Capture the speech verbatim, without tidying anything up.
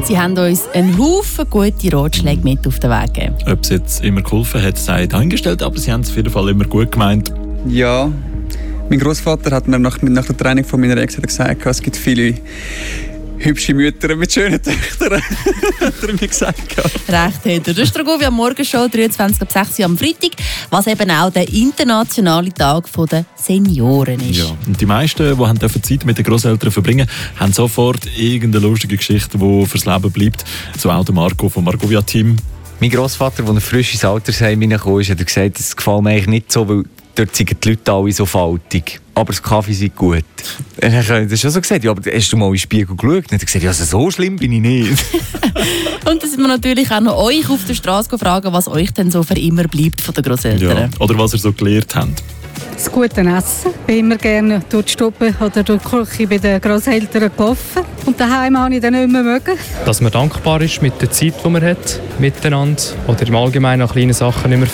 Sie haben uns einen Haufen gute Ratschläge mit auf den Weg gegeben. Ob es jetzt immer geholfen hat, sei dahingestellt, aber sie haben es auf jeden Fall immer gut gemeint. Ja, mein Großvater hat mir nach, nach der Training von meiner Ex gesagt, es gibt viele hübsche Mütter mit schönen Töchtern, hat er mir gesagt. Recht hat er. Das ist der Govi am Morgenshow, dreiundzwanzig ab sechs Uhr am Freitag, was eben auch der internationale Tag der Senioren ist. Ja, und die meisten, die Zeit mit den Grosseltern verbringen, haben sofort irgendeine lustige Geschichte, die fürs Leben bleibt. So auch der Marco vom Margovia-Team. Mein Grossvater, als er frisch ins Altersheim hineinkam, hat er gesagt, das gefällt mir eigentlich nicht so, weil dort sind die Leute alle so faltig. Aber das Kaffee sei gut. Er hat das schon so gesagt, ja, aber hast du mal in den Spiegel geschaut? Und er hat gesagt, ja, so schlimm bin ich nicht. Und dann sind wir natürlich auch noch euch auf der Straße fragen, was euch denn so für immer bleibt von den Grosseltern. Ja, oder was ihr so gelernt habt. Das gute Essen. Ich bin immer gerne durch die Stube oder durch die Küche bei den Grosseltern gelaufen. Und daheim habe ich dann nicht mehr mögen. Dass man dankbar ist mit der Zeit, die man hat, miteinander. Oder im Allgemeinen an kleinen Sachen nicht mehr